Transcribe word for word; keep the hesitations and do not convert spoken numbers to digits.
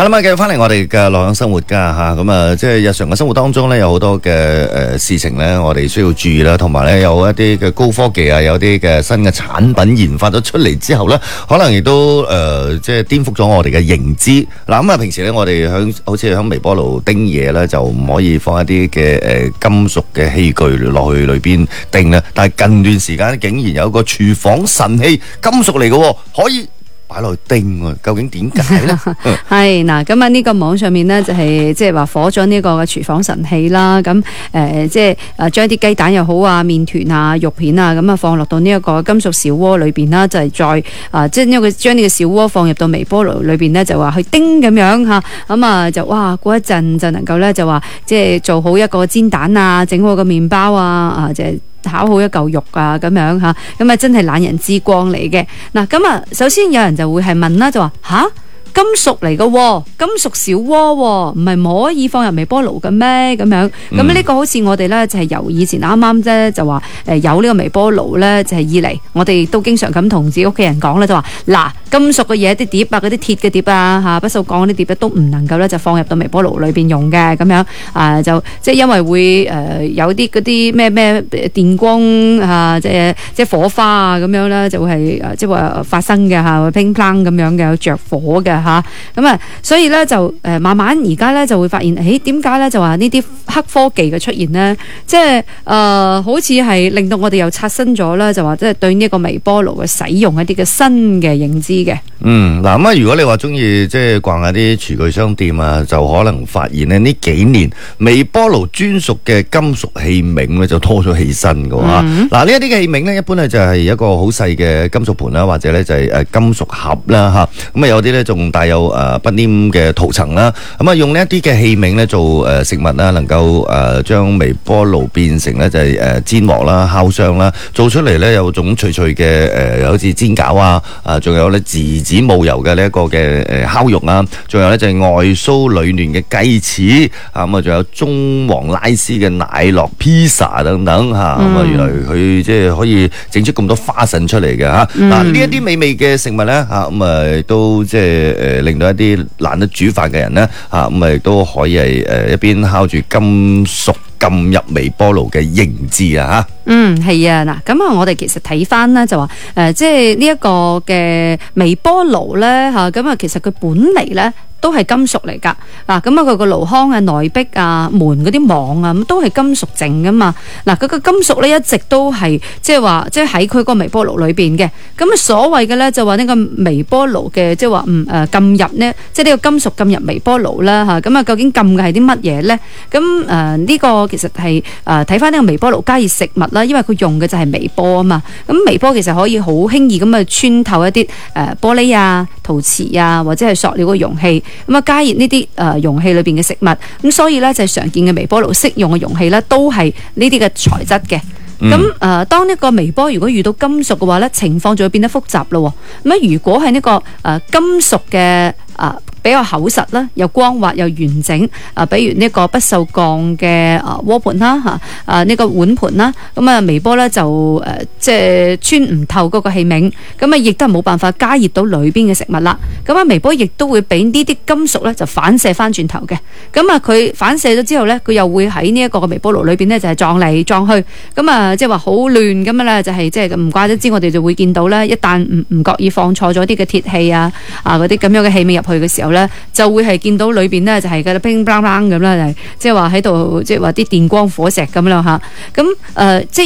好啦，繼續翻嚟我哋嘅樂享生活家吓，咁啊，即係日常嘅生活當中咧，有好多嘅誒事情咧，我哋需要注意啦，同埋咧有一啲嘅高科技啊，有啲嘅新嘅產品研發咗出嚟之後咧，可能亦都誒即係顛覆咗我哋嘅認知。嗱，咁啊，平時咧我哋響好似響微波爐叮嘢咧，就唔可以放一啲嘅誒金屬嘅器具落去裏邊叮啦。但係近段時間竟然有一個廚房神器，金屬嚟嘅，可以擺落去叮喎，究竟點解咧？ 係嗱，咁啊呢個網上面咧就係即係話火咗呢個嘅廚房神器啦，咁誒即係誒將啲雞蛋又好啊、麵團啊、肉片啊咁啊放落到呢一個金屬小鍋裏邊啦，就係再啊即係呢個將呢個小鍋放入到微波爐裏邊咧，就話去叮咁樣嚇，咁啊就哇過一陣就能夠咧就話即係做好一個煎蛋啊，整好個麵包啊啊即係。烤好一嚿肉啊咁樣吓，咁啊真係懶人之光嚟嘅。嗱，咁啊首先有人就會係問啦，就話吓金屬嚟嘅，金屬小鍋唔係唔可以放入微波爐嘅咩？咁樣咁呢、嗯、個好似我哋咧就係由以前啱啱啫就話誒有呢個微波爐咧就係以嚟，我哋都經常咁同自己屋企人講咧，就話嗱金屬嘅嘢啲碟啊，嗰啲鐵嘅碟啊吓，不鏽鋼嗰啲碟都唔能夠咧就放入到微波爐裏邊用嘅咁樣啊、呃，就即係因為會誒、呃、有啲嗰啲咩咩電光啊，即係即係火花啊咁樣啦，就會係誒即係話發生嘅吓，乒乓咁樣嘅有着火嘅。吓咁啊，所以咧就誒慢慢而家咧就會發現，誒點解咧就話呢啲黑科技嘅出現咧，即係誒、呃、好似係令到我哋又刷新咗啦，就話即係對呢個微波爐嘅使用一啲嘅新嘅認知嘅。嗯， 嗱咁啊，如果你話中意即係逛下啲廚具商店啊，就可能發現咧呢幾年微波爐專屬嘅金屬器皿咧就多咗起身嘅話，嗱呢一啲嘅器皿咧，一般咧就係一個好細嘅金屬盤啦，或者咧就係誒金屬盒啦吓，咁啊有啲咧仲帶有誒不黏嘅塗層啦，咁啊用呢一啲嘅器皿咧做誒食物啦，能夠誒將微波爐變成咧就係誒煎鑊啦、烤箱啦，做出嚟咧有種脆脆嘅誒，好似煎餃啊，啊仲有咧自指冇油嘅呢一個嘅誒烤肉啊，仲有咧就係外酥裏嫩嘅雞翅啊，咁啊仲有中皇拉絲嘅奶酪披薩等等吓，咁啊原來佢即係可以整出咁多花臣出嚟嘅吓，嗱呢一啲美味嘅食物咧吓，咁啊都即係誒令到一啲懶得煮飯嘅人咧吓，咁啊都可以係誒一邊烤住金屬撳入微波爐嘅認知啊吓。 嗯，係啊，嗱，咁啊，我哋其實睇翻咧就話，誒、呃，即係呢一個嘅微波爐咧吓，咁啊，其實佢本嚟咧都係金屬嚟噶，嗱，咁啊，佢個爐腔啊、內壁啊、門嗰啲網啊，咁都係金屬整噶嘛，嗱，佢個金屬咧一直都係即係話，即係喺佢個微波爐裏邊嘅，咁啊，所謂嘅咧就話呢個微波爐嘅，即係話唔誒撳入呢，即係呢個金屬撳入微波爐啦吓，咁啊，究竟撳嘅係啲乜嘢咧？咁誒呢個其實係誒睇翻呢個微波爐加熱食物啦，因為佢用嘅就係微波啊嘛，咁微波其實可以好輕易咁去穿透一啲誒玻璃啊、陶瓷啊或者係塑料嘅容器，咁啊加熱呢啲誒容器裏邊嘅食物，咁所以咧就係常見嘅微波爐適用嘅容器咧都係呢啲嘅材質嘅。咁誒、嗯呃，當呢個微波如果遇到金屬嘅話咧，情況就會變得複雜咯。咁啊，如果係呢、這個誒、呃、金屬嘅誒比較厚實啦，又光滑又完整，啊，比如呢個不鏽鋼嘅啊鍋盤啦嚇，啊呢個碗盤啦，咁啊微波咧就誒即係穿唔透嗰個器皿，咁啊亦都係冇辦法加熱到裏邊嘅食物啦。咁啊微波亦都會俾呢啲金屬咧就反射翻轉頭嘅，咁啊佢反射咗之後咧，佢又會喺呢一個嘅微波爐裏邊咧就係撞嚟撞去，咁啊即係話好亂咁樣咧，就係即係唔怪得知我哋就會見到咧，一旦唔唔覺意放錯咗啲嘅鐵器啊啊嗰啲咁樣嘅器皿入去嘅時候咧，就會係見到裏邊咧就係嗰啲乒乓乓咁啦，就係即係話喺度即係話啲電光火石咁啦吓，咁誒即係。